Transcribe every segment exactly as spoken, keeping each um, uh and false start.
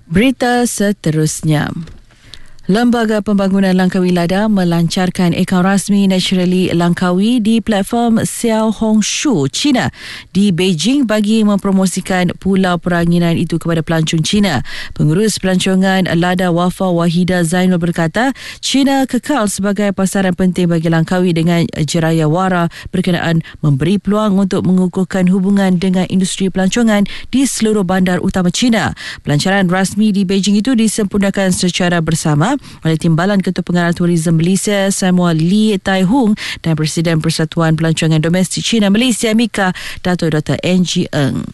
Berita seterusnya. Lembaga Pembangunan Langkawi Lada melancarkan akaun rasmi Naturally Langkawi di platform Xiaohongshu, China di Beijing bagi mempromosikan pulau peranginan itu kepada pelancong China. Pengurus pelancongan Lada Wafa Wahida Zainul berkata, China kekal sebagai pasaran penting bagi Langkawi dengan jeraya wara berkenaan memberi peluang untuk mengukuhkan hubungan dengan industri pelancongan di seluruh bandar utama China. Pelancaran rasmi di Beijing itu disempurnakan secara bersama oleh Timbalan Ketua Pengarah Tourism Malaysia Samuel Lee Tai Hung dan Presiden Persatuan Pelancongan Domestik China Malaysia Mika Dato' Doktor N G Eng.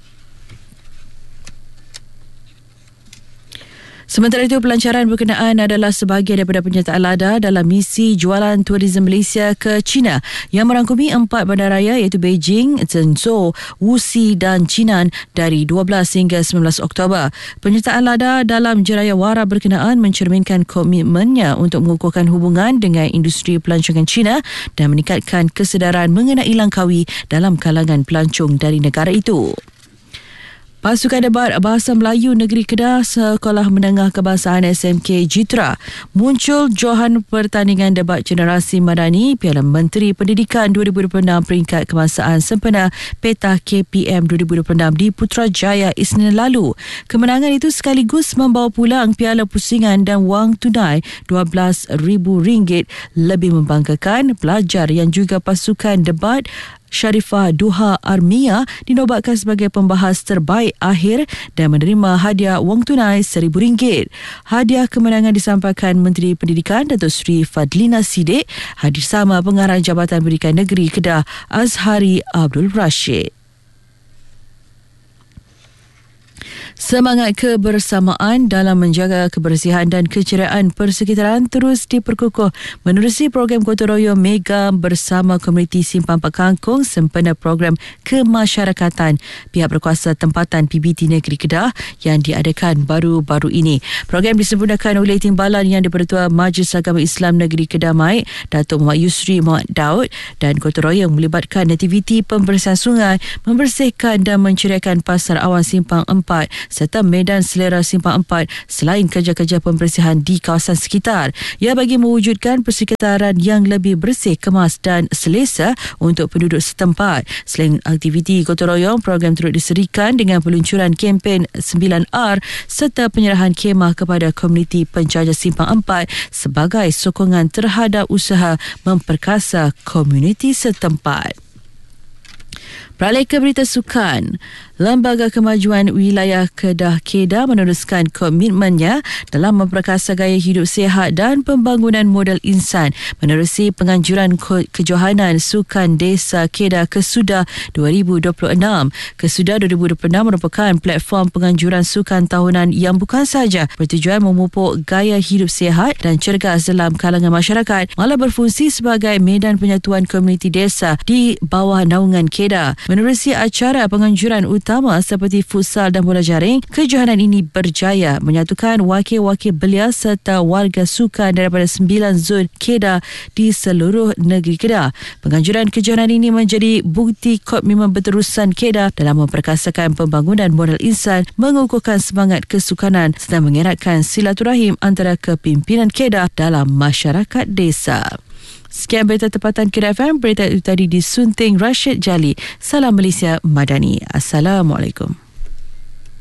Sementara itu, pelancaran berkenaan adalah sebahagian daripada penyertaan Lada dalam misi jualan tourism Malaysia ke China yang merangkumi empat bandaraya iaitu Beijing, Zhengzhou, Wuxi dan Jinan dari dua belas hingga sembilan belas Oktober. Penyertaan Lada dalam jeraya wara berkenaan mencerminkan komitmennya untuk mengukuhkan hubungan dengan industri pelancongan China dan meningkatkan kesedaran mengenai Langkawi dalam kalangan pelancong dari negara itu. Pasukan Debat Bahasa Melayu Negeri Kedah Sekolah Menengah Kebangsaan S M K Jitra muncul johan pertandingan debat generasi madani Piala Menteri Pendidikan dua ribu dua puluh enam peringkat kebangsaan sempena Petah K P M dua ribu dua puluh enam di Putrajaya Isnin lalu. Kemenangan itu sekaligus membawa pulang piala pusingan dan wang tunai dua belas ribu ringgit. Lebih membanggakan, pelajar yang juga pasukan debat Sharifah Duha Armia dinobatkan sebagai pembahas terbaik akhir dan menerima hadiah wang tunai seribu ringgit. Hadiah kemenangan disampaikan Menteri Pendidikan Datuk Seri Fadlina Siddiq hadir sama Pengarah Jabatan Pendidikan Negeri Kedah Azhari Abdul Rashid. Semangat kebersamaan dalam menjaga kebersihan dan keceriaan persekitaran terus diperkukuh menerusi program gotong royong Mega bersama komuniti Simpang Pak Kangkung sempena program kemasyarakatan pihak berkuasa tempatan P B T Negeri Kedah yang diadakan baru-baru ini. Program disempurnakan oleh Timbalan yang di-Pertua Majlis Agama Islam Negeri Kedah Mai, Datuk Muhammad Yusri Muhammad Daud, dan gotong royong melibatkan aktiviti pembersihan sungai, membersihkan dan menceriakan Pasar Awan Simpang Empat serta Medan Selera Simpang Empat selain kerja-kerja pembersihan di kawasan sekitar. Ia bagi mewujudkan persekitaran yang lebih bersih, kemas dan selesa untuk penduduk setempat. Selain aktiviti gotong royong, program turut diserikan dengan peluncuran kempen sembilan R serta penyerahan khemah kepada komuniti penjajah Simpang Empat sebagai sokongan terhadap usaha memperkasa komuniti setempat. Beralih ke berita sukan, Lembaga Kemajuan Wilayah Kedah Kedah meneruskan komitmennya dalam memperkasa gaya hidup sihat dan pembangunan modal insan menerusi penganjuran kejohanan Sukan Desa Kedah Kesudah dua ribu dua puluh enam. Kesudah dua ribu dua puluh enam merupakan platform penganjuran sukan tahunan yang bukan sahaja bertujuan memupuk gaya hidup sihat dan cergas dalam kalangan masyarakat, malah berfungsi sebagai medan penyatuan komuniti desa di bawah naungan Kedah. Menerusi acara penganjuran utama seperti futsal dan bola jaring, kejohanan ini berjaya menyatukan wakil-wakil belia serta warga sukan daripada sembilan zon Kedah di seluruh negeri Kedah. Penganjuran kejohanan ini menjadi bukti komitmen berterusan Kedah dalam memperkasakan pembangunan modal insan, mengukuhkan semangat kesukanan serta mengeratkan silaturahim antara kepimpinan Kedah dalam masyarakat desa. Sekian berita tempatan Kedah F M. Berita itu tadi disunting Rashid Jali. Salam Malaysia Madani. Assalamualaikum.